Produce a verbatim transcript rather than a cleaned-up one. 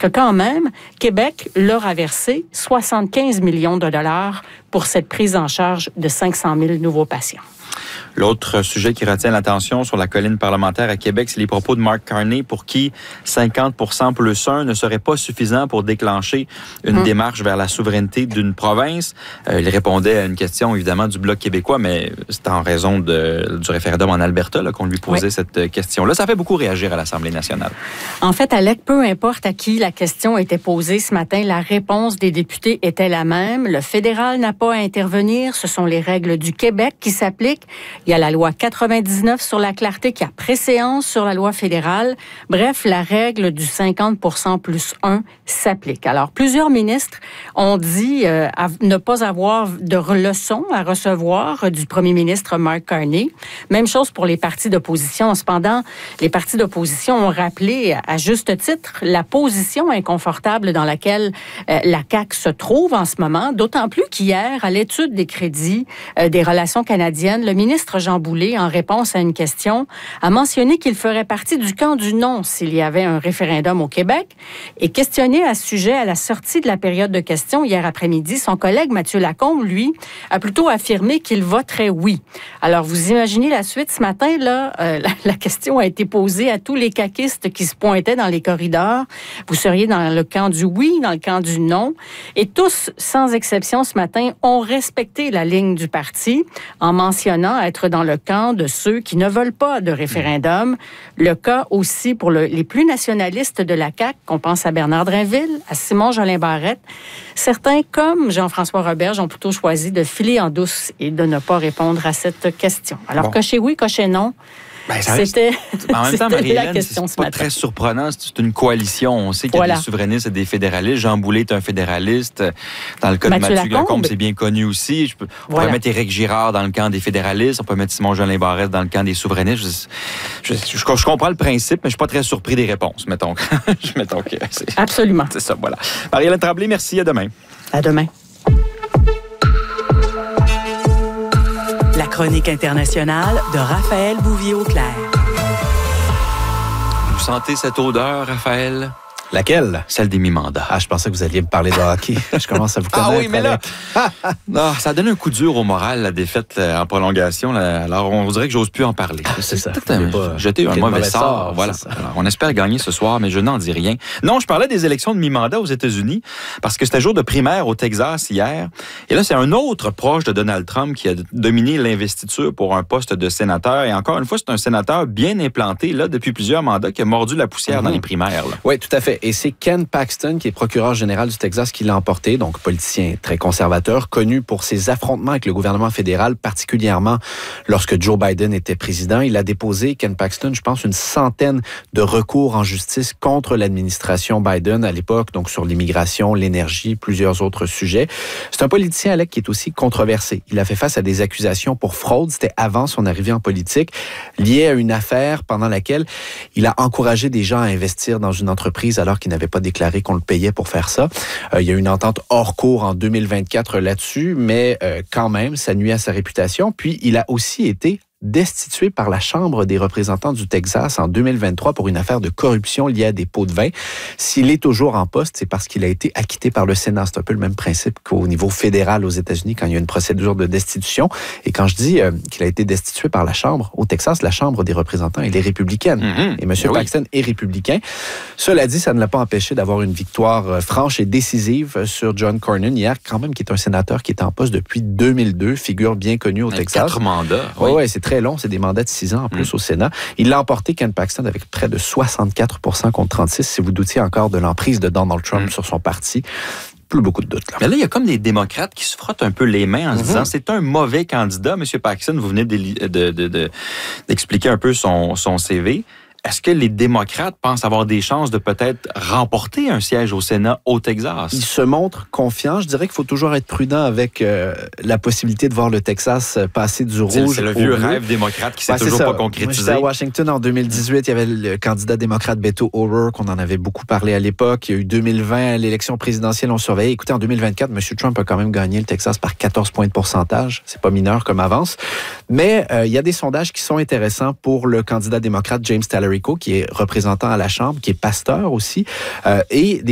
que quand même, Québec leur a versé soixante-quinze millions de dollars pour cette prise en charge de cinq cent mille nouveaux patients. L'autre sujet qui retient l'attention sur la colline parlementaire à Québec, c'est les propos de Mark Carney, pour qui cinquante pour cent plus un ne serait pas suffisant pour déclencher une mmh. démarche vers la souveraineté d'une province. Euh, il répondait à une question, évidemment, du Bloc québécois, mais c'est en raison de, du référendum en Alberta là, qu'on lui posait oui. cette question-là. Ça fait beaucoup réagir à l'Assemblée nationale. En fait, Alec, peu importe à qui la question était posée ce matin, la réponse des députés était la même. Le fédéral n'a pas à intervenir. Ce sont les règles du Québec qui s'appliquent. Il y a la loi quatre-vingt-dix-neuf sur la clarté qui a préséance sur la loi fédérale. Bref, la règle du cinquante pour cent plus un s'applique. Alors, plusieurs ministres ont dit euh, à, ne pas avoir de leçons à recevoir du premier ministre Mark Carney. Même chose pour les partis d'opposition. Cependant, les partis d'opposition ont rappelé à juste titre la position inconfortable dans laquelle euh, la C A Q se trouve en ce moment, d'autant plus qu'hier, à l'étude des crédits euh, des relations canadiennes, le ministre Jean Boulet, en réponse à une question, a mentionné qu'il ferait partie du camp du non s'il y avait un référendum au Québec. Et questionné à ce sujet à la sortie de la période de questions hier après-midi, son collègue Mathieu Lacombe, lui, a plutôt affirmé qu'il voterait oui. Alors, vous imaginez la suite ce matin, là, euh, la, la question a été posée à tous les caquistes qui se pointaient dans les corridors. Vous seriez dans le camp du oui, dans le camp du non. Et tous, sans exception ce matin, ont respecté la ligne du parti en mentionnant être dans le camp de ceux qui ne veulent pas de référendum. Le cas aussi pour le, les plus nationalistes de la C A Q, qu'on pense à Bernard Drinville, à Simon Jolin Barrette. Certains, comme Jean-François Roberge, ont plutôt choisi de filer en douce et de ne pas répondre à cette question. Alors, bon. Cochez oui, cochez non. Ben, ça c'était reste... En même temps, Marie-Hélène, c'est pas très surprenant. C'est une coalition. On sait qu'il voilà. y a des souverainistes et des fédéralistes. Jean Boulet est un fédéraliste. Dans le cas Mathieu de Mathieu Lacombe, Lacombe c'est bien connu aussi. Je peux... On voilà. peut mettre Éric Girard dans le camp des fédéralistes. On peut mettre Simon-Jolin Barrette dans le camp des souverainistes. Je, je, je, je comprends le principe, mais je suis pas très surpris des réponses, mettons. mettons que c'est... Absolument. C'est ça, voilà. Marie-Hélène Tremblay, merci. À demain. À demain. La chronique internationale de Raphaël Bouvier-Auclair. Vous sentez cette odeur, Raphaël? Laquelle? Celle des mi-mandats. Ah, je pensais que vous alliez me parler de hockey. Je commence à vous connaître. Ah oui, mais là, non, ça a donné un coup dur au moral, la défaite là, en prolongation. Là. Alors, on dirait que j'ose plus en parler. C'est ça. Un, jeter un mauvais, mauvais sort. sort voilà. Alors, on espère gagner ce soir, mais je n'en dis rien. Non, je parlais des élections de mi-mandat aux États-Unis parce que c'était jour de primaire au Texas hier. Et là, c'est un autre proche de Donald Trump qui a dominé l'investiture pour un poste de sénateur. Et encore une fois, c'est un sénateur bien implanté là depuis plusieurs mandats qui a mordu la poussière mm-hmm. dans les primaires. Là. Oui, tout à fait. Et c'est Ken Paxton, qui est procureur général du Texas, qui l'a emporté, donc politicien très conservateur, connu pour ses affrontements avec le gouvernement fédéral, particulièrement lorsque Joe Biden était président. Il a déposé, Ken Paxton, je pense, une centaine de recours en justice contre l'administration Biden à l'époque, donc sur l'immigration, l'énergie, plusieurs autres sujets. C'est un politicien, Alec, qui est aussi controversé. Il a fait face à des accusations pour fraude, c'était avant son arrivée en politique, liées à une affaire pendant laquelle il a encouragé des gens à investir dans une entreprise alors qu'ils n'avaient pas déclaré qu'on le payait pour faire ça. Euh, il y a eu une entente hors cours en deux mille vingt-quatre là-dessus, mais euh, quand même, ça nuit à sa réputation. Puis, il a aussi été destitué par la Chambre des représentants du Texas en deux mille vingt-trois pour une affaire de corruption liée à des pots de vin. S'il est toujours en poste, c'est parce qu'il a été acquitté par le Sénat. C'est un peu le même principe qu'au niveau fédéral aux États-Unis quand il y a une procédure de destitution. Et quand je dis euh, qu'il a été destitué par la Chambre, au Texas, la Chambre des représentants, elle est républicaine. Mm-hmm. Et M. Oui. Paxton est républicain. Cela dit, ça ne l'a pas empêché d'avoir une victoire franche et décisive sur John Cornyn hier, quand même, qui est un sénateur qui est en poste depuis deux mille deux, figure bien connue au Avec Texas. Quatre mandats. Oui, ouais, ouais, c'est très long, c'est des mandats de six ans en plus mmh. au Sénat. Il l'a emporté, Ken Paxton, avec près de soixante-quatre pour cent contre trente-six. Si vous doutiez encore de l'emprise de Donald Trump mmh. sur son parti, plus beaucoup de doutes. Là. Mais là, il y a comme des démocrates qui se frottent un peu les mains en se mmh. disant c'est un mauvais candidat. M. Paxton, vous venez de, de, de, de, d'expliquer un peu son, son C V. Est-ce que les démocrates pensent avoir des chances de peut-être remporter un siège au Sénat au Texas? Ils se montrent confiants. Je dirais qu'il faut toujours être prudent avec euh, la possibilité de voir le Texas passer du c'est, rouge c'est le au vieux bleu. rêve démocrate qui s'est ouais, toujours ça. pas concrétisé. Moi, j'étais à Washington en deux mille dix-huit. Il y avait le candidat démocrate Beto O'Rourke. On en avait beaucoup parlé à l'époque. Il y a eu deux mille vingt, l'élection présidentielle, on surveillait. Écoutez, en deux mille vingt-quatre, M. Trump a quand même gagné le Texas par quatorze points de pourcentage. C'est pas mineur comme avance. Mais euh, il y a des sondages qui sont intéressants pour le candidat démocrate James Talerico, qui est représentant à la Chambre, qui est pasteur aussi, euh, et des